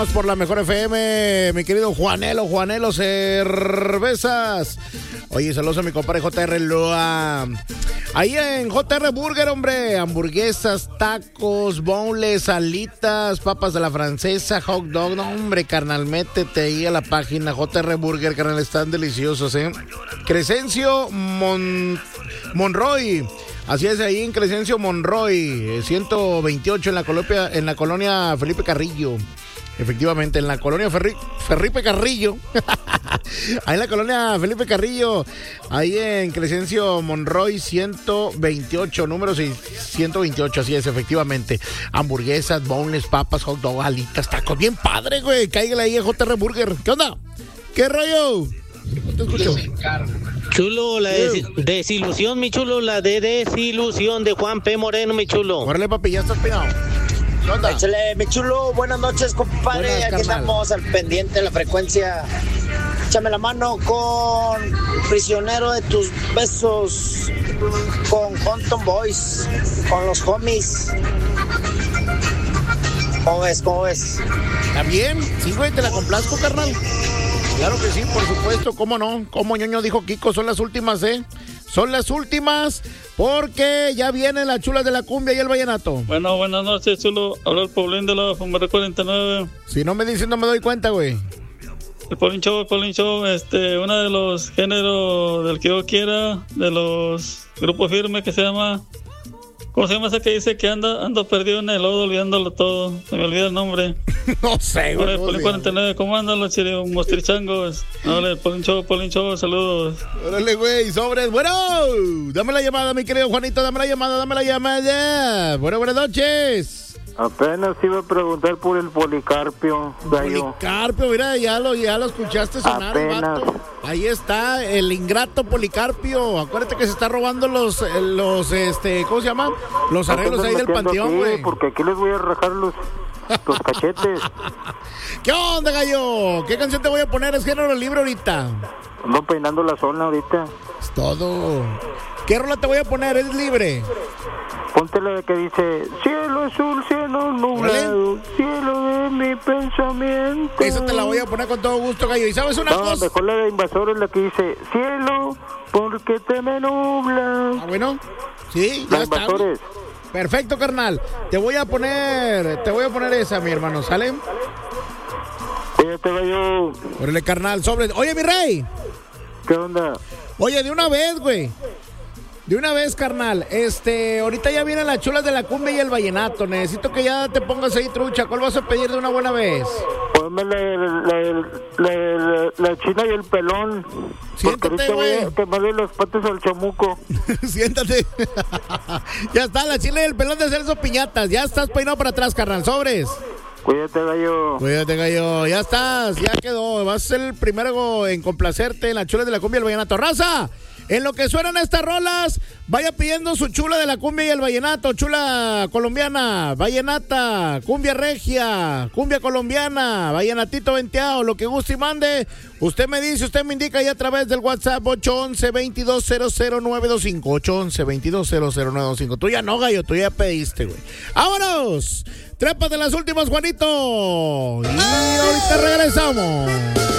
Por la mejor FM, mi querido Juanelo Cervezas. Oye, saludos a mi compadre JR Loa. Ahí en JR Burger, hombre, hamburguesas, tacos, boneless, alitas, papas de la francesa, hot dog. No, hombre, carnal, métete ahí a la página JR Burger, carnal, están deliciosos, Crescencio Monroy. Así es, ahí en Crescencio Monroy, 128 en la colonia Felipe Carrillo. Efectivamente, en la colonia Felipe Carrillo. Ahí en la colonia Felipe Carrillo. Ahí en Crescencio Monroy 128, número 128, así es, efectivamente. Hamburguesas, boneless, papas, hot dog, alitas, tacos. Bien padre, güey. Cáigale ahí a JR Burger. ¿Qué onda? ¿Qué rollo? No te escucho. Chulo, la desilusión, mi chulo. La desilusión de Juan P. Moreno, mi chulo. Órale, papi, ya estás peinado. Échale, mi chulo, buenas noches, compadre. Buenas, aquí carnal. estamos al pendiente de la frecuencia. Échame la mano con Prisionero de tus besos, con Hunton Boys, con los homies. ¿Cómo ves? ¿Está bien? Sí, güey, te la complazco, carnal. Claro que sí, por supuesto, ¿cómo no? Como ñoño dijo Kiko, son las últimas, Son las últimas porque ya vienen las chulas de la cumbia y el vallenato. Bueno, buenas noches, chulo. Habla el Paulín de la Fumare 49. Si no me dicen, no me doy cuenta, güey. El Paulín Show, uno de los géneros del que yo quiera, de los grupos firmes que se llama... ¿Cómo se llama ese que dice que ando perdido en el lodo, olvidándolo todo? Se me olvida el nombre. No sé, güey. El Paulín 49, ¿cómo andan los mostrichangos? Órale, Paulín Show, saludos. Órale, güey, sobres. Bueno, dame la llamada, mi querido Juanito, dame la llamada. Bueno, buenas noches. Apenas iba a preguntar por el Policarpio, gallo. Policarpio, mira, ya lo escuchaste sonar, apenas. Vato. Ahí está, el ingrato Policarpio. Acuérdate que se está robando los ¿cómo se llama? Los arreglos ahí del panteón, güey. Porque aquí les voy a rajar los cachetes. ¿Qué onda, gallo? ¿Qué canción te voy a poner? Es género libre ahorita. Ando peinando la zona ahorita. Es todo. ¿Qué rola te voy a poner? Es libre. Ponte la que dice: cielo azul, cielo nublado, cielo de mi pensamiento. Esa te la voy a poner con todo gusto, gallo. ¿Y sabes una cosa? Mejor la de Invasores, la que dice: cielo, porque te me nubla. Ah, bueno. Sí, la ya está. Invasores. Perfecto, carnal. Te voy a poner esa, mi hermano. ¿Sale? Cuídate, gallo. Órale, carnal, sobre. Oye, mi rey. ¿Qué onda? Oye, de una vez, güey. De una vez, carnal. Ahorita ya vienen las chulas de la cumbia y el vallenato. Necesito que ya te pongas ahí, trucha. ¿Cuál vas a pedir de una buena vez? Ponme la china y el pelón. Siéntate, güey. Voy a quemarle las patas al chamuco. Siéntate. Ya está, la chila y el pelón de Celso Piñatas. Ya estás peinado para atrás, carnal. Sobres. Cuídate, gallo. Cuídate, gallo. Ya estás, ya quedó. Vas a ser el primero en complacerte en las chulas de la cumbia y el vallenato. ¡Raza! En lo que suenan estas rolas, vaya pidiendo su chula de la cumbia y el vallenato. Chula colombiana, vallenata, cumbia regia, cumbia colombiana, vallenatito venteado, lo que guste y mande. Usted me dice, usted me indica ahí a través del WhatsApp 811-2200-925. 811-2200-925. Tú ya no, gallo, tú ya pediste, güey. ¡Vámonos! Trépate las últimas, Juanito. Y ahorita regresamos.